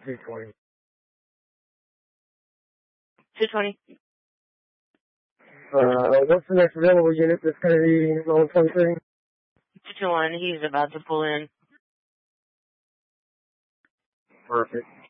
220. 220. What's the next available unit that's going to be on 23? 221, he's about to pull in. Perfect.